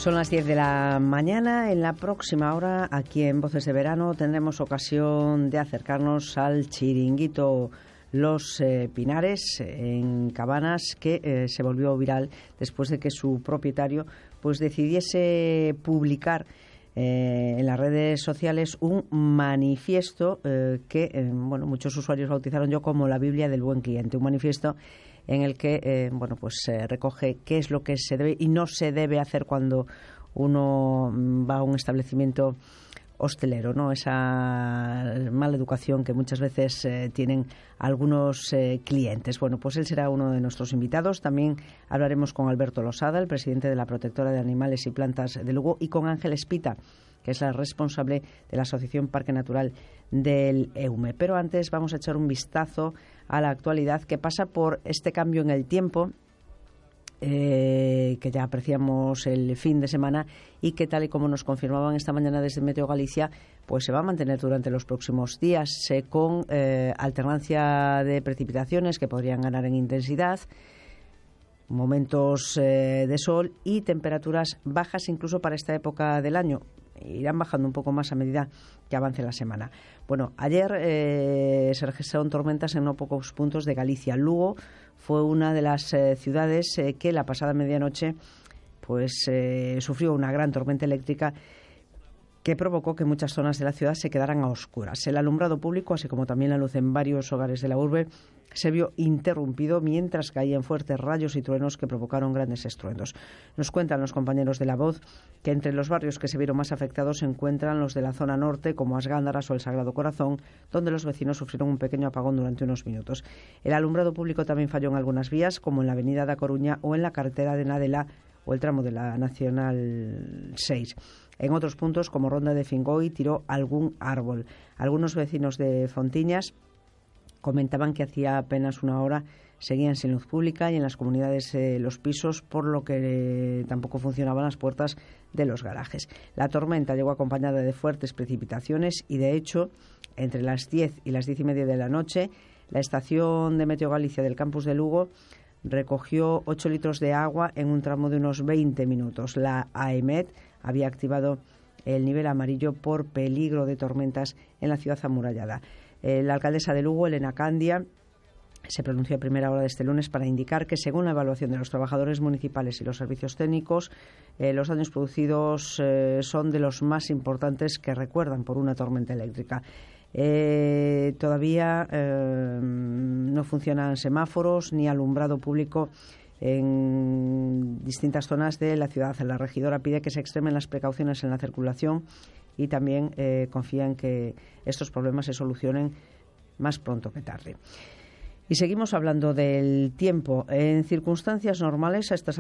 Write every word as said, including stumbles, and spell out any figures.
Son las diez de la mañana. En la próxima hora, aquí en Voces de Verano, tendremos ocasión de acercarnos al chiringuito Los eh, Pinares en Cabanas, que eh, se volvió viral después de que su propietario pues decidiese publicar eh, en las redes sociales un manifiesto eh, que eh, bueno, muchos usuarios bautizaron yo como la Biblia del buen cliente. Un manifiesto en el que eh, bueno, pues eh, recoge qué es lo que se debe y no se debe hacer cuando uno va a un establecimiento hostelero, ¿no? Esa mala educación que muchas veces eh, tienen algunos eh, clientes. Bueno, pues él será uno de nuestros invitados. También hablaremos con Alberto Losada, el presidente de la Protectora de Animales y Plantas de Lugo, y con Ángel Espita, que es la responsable de la Asociación Parque Natural del Eume. Pero antes vamos a echar un vistazo a la actualidad, que pasa por este cambio en el tiempo eh, que ya apreciamos el fin de semana y que, tal y como nos confirmaban esta mañana desde Meteo Galicia, pues se va a mantener durante los próximos días eh, con eh, alternancia de precipitaciones que podrían ganar en intensidad, momentos eh, de sol y temperaturas bajas incluso para esta época del año. Irán bajando un poco más a medida que avance la semana. Bueno, ayer eh, se registraron tormentas en no pocos puntos de Galicia. Lugo fue una de las eh, ciudades eh, que la pasada medianoche pues eh, sufrió una gran tormenta eléctrica que provocó que muchas zonas de la ciudad se quedaran a oscuras. El alumbrado público, así como también la luz en varios hogares de la urbe, se vio interrumpido mientras caían fuertes rayos y truenos que provocaron grandes estruendos. Nos cuentan los compañeros de La Voz que entre los barrios que se vieron más afectados se encuentran los de la zona norte, como As Gándaras o el Sagrado Corazón, donde los vecinos sufrieron un pequeño apagón durante unos minutos. El alumbrado público también falló en algunas vías, como en la avenida da Coruña o en la carretera de Nadela o el tramo de la Nacional seis. En otros puntos, como Ronda de Fingoi, tiró algún árbol. Algunos vecinos de Fontiñas comentaban que hacía apenas una hora seguían sin luz pública y en las comunidades eh, los pisos, por lo que eh, tampoco funcionaban las puertas de los garajes. La tormenta llegó acompañada de fuertes precipitaciones y, de hecho, entre las diez y las diez y media de la noche, la estación de Meteo Galicia del campus de Lugo recogió ocho litros de agua en un tramo de unos veinte minutos. La AEMET había activado el nivel amarillo por peligro de tormentas en la ciudad amurallada. Eh, la alcaldesa de Lugo, Elena Candia, se pronunció a primera hora de este lunes para indicar que, según la evaluación de los trabajadores municipales y los servicios técnicos, eh, los daños producidos eh, son de los más importantes que recuerdan por una tormenta eléctrica. Eh, todavía eh, no funcionan semáforos ni alumbrado público en distintas zonas de la ciudad. La regidora pide que se extremen las precauciones en la circulación y también eh, confía en que estos problemas se solucionen más pronto que tarde. Y seguimos hablando del tiempo. En circunstancias normales, a estas